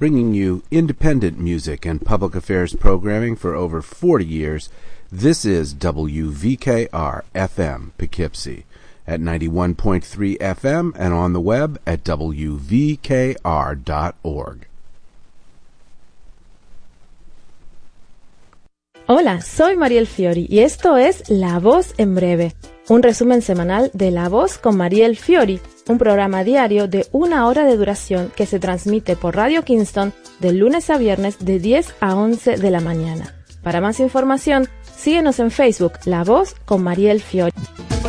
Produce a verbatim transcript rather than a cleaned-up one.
Bringing you independent music and public affairs programming for over forty years, this is W V K R F M Poughkeepsie at ninety-one point three F M and on the web at W V K R dot org. Hola, soy Mariel Fiori y esto es La Voz en Breve, un resumen semanal de La Voz con Mariel Fiori, un programa diario de una hora de duración que se transmite por Radio Kingston de lunes a viernes de diez a once de la mañana. Para más información, síguenos en Facebook, La Voz con Mariel Fiori.